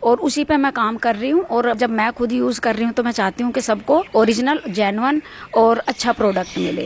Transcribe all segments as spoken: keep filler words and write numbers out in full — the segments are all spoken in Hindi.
और उसी पे मैं काम कर रही हूँ। और जब मैं खुद यूज कर रही हूँ तो मैं चाहती हूँ कि सबको ओरिजिनल, जेन्युइन और अच्छा प्रोडक्ट मिले।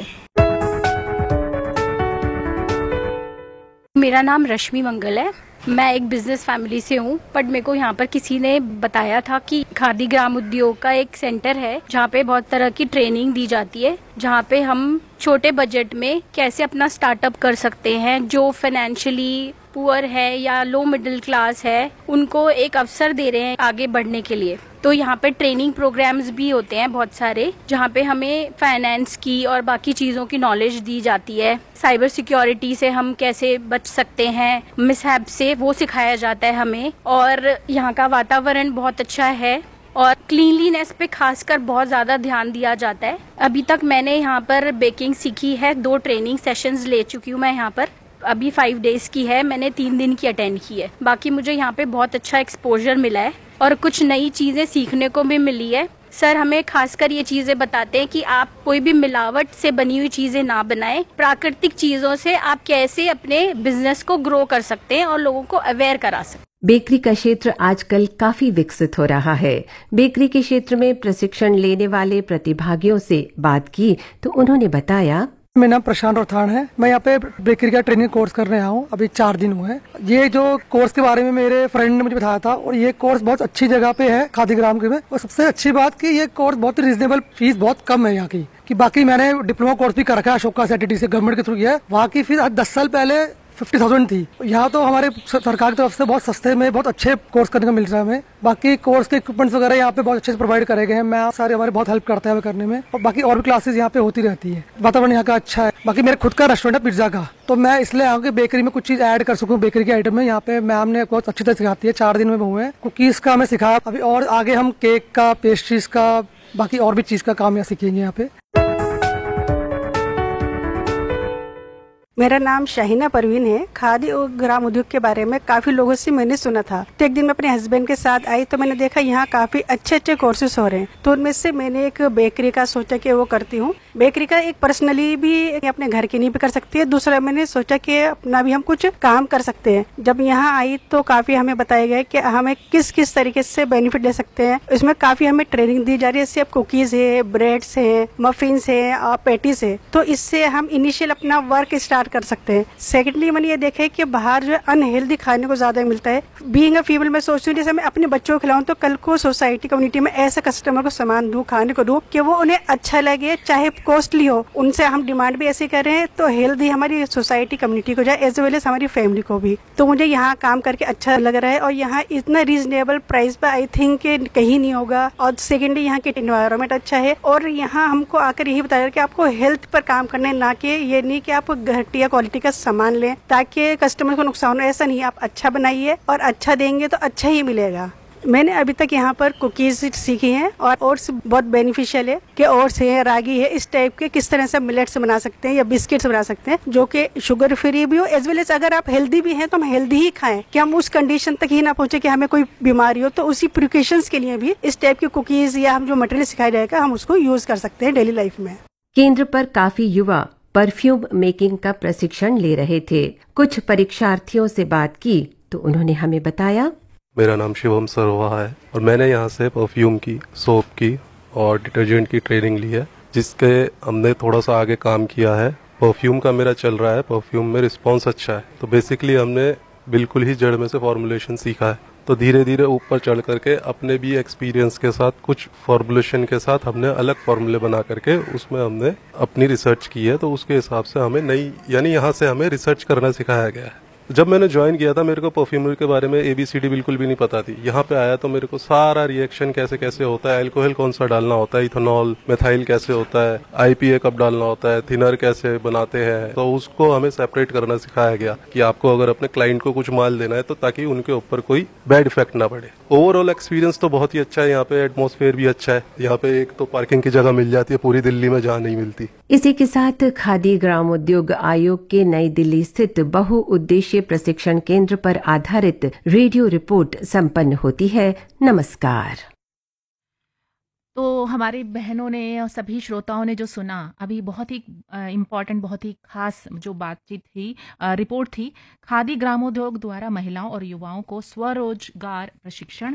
मेरा नाम रश्मि मंगल है। मैं एक बिजनेस फैमिली से हूँ, बट मेरे को यहाँ पर किसी ने बताया था कि खादी ग्राम उद्योग का एक सेंटर है जहाँ पे बहुत तरह की ट्रेनिंग दी जाती है, जहाँ पे हम छोटे बजट में कैसे अपना स्टार्टअप कर सकते हैं। जो फाइनेंशियली पुअर है या लो मिडिल क्लास है, उनको एक अवसर दे रहे हैं आगे बढ़ने के लिए। तो यहाँ पे ट्रेनिंग प्रोग्राम्स भी होते हैं बहुत सारे, जहाँ पे हमें फाइनेंस की और बाकी चीज़ों की नॉलेज दी जाती है। साइबर सिक्योरिटी से हम कैसे बच सकते हैं, मिसहैप से, वो सिखाया जाता है हमें। और यहाँ का वातावरण बहुत अच्छा है और क्लीनलीनेस पे खासकर बहुत ज़्यादा ध्यान दिया जाता है। अभी तक मैंने यहाँ पर बेकिंग सीखी है, दो ट्रेनिंग सेशंस ले चुकी हूँ मैं यहाँ पर। अभी फाइव डेज की है, मैंने तीन दिन की अटेंड की है। बाकी मुझे यहाँ पे बहुत अच्छा एक्सपोजर मिला है और कुछ नई चीज़ें सीखने को भी मिली है। सर हमें खासकर ये चीज़ें बताते हैं कि आप कोई भी मिलावट से बनी हुई चीज़ें ना बनाएं। प्राकृतिक चीज़ों से आप कैसे अपने बिजनेस को ग्रो कर सकते हैं और लोगों को अवेयर करा सकते हैं। बेकरी का क्षेत्र आजकल काफी विकसित हो रहा है। बेकरी के क्षेत्र में प्रशिक्षण लेने वाले प्रतिभागियों से बात की तो उन्होंने बताया, मेरा नाम प्रशांत रथान है। मैं यहाँ पे बेकरी का ट्रेनिंग कोर्स कर रहा हूँ, अभी चार दिन हुए हैं। ये जो कोर्स के बारे में मेरे फ्रेंड ने मुझे बताया था और ये कोर्स बहुत अच्छी जगह पे है, खादी ग्राम के में। और सबसे अच्छी बात कि ये कोर्स बहुत रिजनेबल, फीस बहुत कम है यहाँ की। कि बाकी मैंने डिप्लोमा कोर्स भी कर रखा है अशोका से, से गवर्नमेंट के थ्रू किया है। वहाँ की फीस आज दस साल पहले फिफ्टी थाउजेंड थी। यहाँ तो हमारे सरकार की तरफ से बहुत सस्ते में बहुत अच्छे कोर्स करने को मिल रहा है हमें। बाकी कोर्स के इक्विपमेंट्स वगैरह यहाँ पे बहुत अच्छे से प्रोवाइड करे गए हैं। मैं सारे हमारे बहुत हेल्प करते हैं करने में। और बाकी और भी क्लासेस यहाँ पे होती रहती है। वातावरण यहाँ का अच्छा है। बाकी मेरे खुद का रेस्टोरेंट है पिज्जा का, तो मैं इसलिए आऊँ कि बेकरी में कुछ चीज ऐड कर सकूँ। बेकरी के आइटम में यहाँ पे मैम ने बहुत अच्छी तरह सिखाती है। चार दिन में हुए हैं। कुकीज का हमें सिखाया। अभी और आगे हम केक का, पेस्ट्रीज का, बाकी और भी चीज का काम यहाँ सीखेंगे यहाँ पे। मेरा नाम शाहिना परवीन है। खादी और ग्राम उद्योग के बारे में काफी लोगों से मैंने सुना था। तो एक दिन मैं अपने हस्बैंड के साथ आई तो मैंने देखा यहाँ काफी अच्छे अच्छे कोर्सेज हो रहे हैं। तो उनमें से मैंने एक बेकरी का सोचा कि वो करती हूँ। बेकरी का एक पर्सनली भी अपने घर के लिए भी कर सकती है। दूसरा मैंने सोचा कि अपना भी हम कुछ काम कर सकते हैं। जब यहाँ आई तो काफी हमें बताया गया कि हमें किस किस तरीके से बेनिफिट ले सकते हैं। इसमें काफी हमें ट्रेनिंग दी जा रही है। जैसे अब कुकीज है, ब्रेड्स है, मफिन्स है और पैटीज है। तो इससे हम इनिशियल अपना वर्क स्टार्ट कर सकते हैं। सेकेंडली मैंने ये देखा है कि बाहर जो अनहेल्दी खाने को ज्यादा मिलता है। बीइंग अ फीमेल मैं सोचती हूँ जैसे मैं अपने बच्चों को खिलाऊं तो कल को सोसाइटी कम्युनिटी में ऐसे कस्टमर को सामान दूं, खाने को दूं कि वो उन्हें अच्छा लगे, चाहे कॉस्टली हो। उनसे हम डिमांड भी ऐसी कर रहे हैं तो हेल्दी हमारी सोसाइटी कम्युनिटी को जाए एज वेल एज हमारी फैमिली को भी। तो मुझे यहाँ काम करके अच्छा लग रहा है और यहाँ इतना रीजनेबल प्राइस पे आई थिंक कहीं नहीं होगा। और सेकेंडली यहाँ की एनवायरमेंट अच्छा है और यहाँ हमको आकर यही बताया कि आपको हेल्थ पर काम करना है, ना कि ये नहीं कि आप घटिया क्वालिटी का सामान लें ताकि कस्टमर को नुकसान हो। ऐसा नहीं, आप अच्छा बनाइए और अच्छा देंगे तो अच्छा ही मिलेगा। मैंने अभी तक यहाँ पर कुकीज सीखी हैं और ओट्स बहुत बेनिफिशियल है कि ओट्स है, रागी है, इस टाइप के किस तरह से मिलेट्स बना सकते हैं या बिस्किट्स बना सकते हैं जो कि शुगर फ्री भी हो एज वेल एज अगर आप हेल्दी भी हैं तो हम हेल्दी ही खाएं कि हम उस कंडीशन तक ही ना पहुंचे कि हमें कोई बीमारी हो। तो उसी प्रिकॉशंस के लिए भी इस टाइप की कुकीज या हम जो मटेरियल सिखाया जाएगा हम उसको यूज कर सकते हैं डेली लाइफ में। केंद्र पर काफी युवा परफ्यूम मेकिंग का प्रशिक्षण ले रहे थे। कुछ परीक्षार्थियों से बात की तो उन्होंने हमें बताया, मेरा नाम शिवम सरोहा है और मैंने यहाँ से परफ्यूम की, सोप की और डिटर्जेंट की ट्रेनिंग ली है, जिसके हमने थोड़ा सा आगे काम किया है। परफ्यूम का मेरा चल रहा है, परफ्यूम में रिस्पॉन्स अच्छा है। तो बेसिकली हमने बिल्कुल ही जड़ में से फॉर्मुलेशन सीखा है। तो धीरे धीरे ऊपर चढ़ करके अपने भी एक्सपीरियंस के साथ कुछ फॉर्मुलेशन के साथ हमने अलग फॉर्मूले बना करके उसमें हमने अपनी रिसर्च की है। तो उसके हिसाब से हमें नई, यानी यहाँ से हमें रिसर्च करना सिखाया गया है। जब मैंने ज्वाइन किया था मेरे को परफ्यूमरी के बारे में एबीसीडी बिल्कुल भी नहीं पता थी। यहाँ पे आया तो मेरे को सारा रिएक्शन कैसे कैसे होता है, अल्कोहल कौन सा डालना होता है, इथेनॉल, मिथाइल कैसे होता है, आईपीए कब डालना होता है, थिनर कैसे बनाते हैं, तो उसको हमें सेपरेट करना सिखाया गया कि आपको अगर अपने क्लाइंट को कुछ माल देना है तो ताकि उनके ऊपर कोई बैड इफेक्ट ना पड़े। ओवरऑल एक्सपीरियंस तो बहुत ही अच्छा है। यहाँ पे एटमॉस्फेयर भी अच्छा है। यहाँ पे एक तो पार्किंग की जगह मिल जाती है पूरी दिल्ली में जहाँ नहीं मिलती। इसी के साथ खादी ग्राम उद्योग आयोग के नई दिल्ली स्थित बहुउद्देशीय प्रशिक्षण केंद्र पर आधारित रेडियो रिपोर्ट संपन्न होती है। नमस्कार। तो हमारी बहनों ने और सभी श्रोताओं ने जो सुना अभी, बहुत ही इम्पॉर्टेंट, बहुत ही खास जो बातचीत थी, रिपोर्ट थी। खादी ग्रामोद्योग द्वारा महिलाओं और युवाओं को स्वरोजगार प्रशिक्षण